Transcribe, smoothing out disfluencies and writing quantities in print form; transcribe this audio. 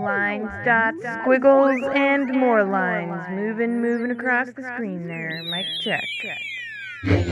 Lines, dots, squiggles, and more lines. Moving across the screen there. Mic check.